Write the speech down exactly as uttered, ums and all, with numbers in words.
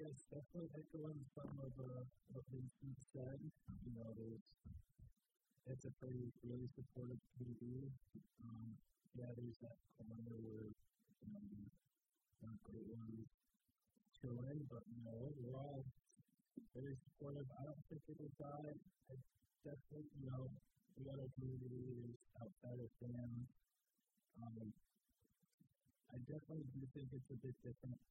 Yes, definitely echoing some of uh, what Vincent said. You know, there's it's a pretty really supportive community. Um, yeah, there's that corner where you know the not great ones chill in, but you know overall very supportive. I don't think it'll die. I definitely, you know, the other community is outside of fans. Um, I definitely do think it's a bit different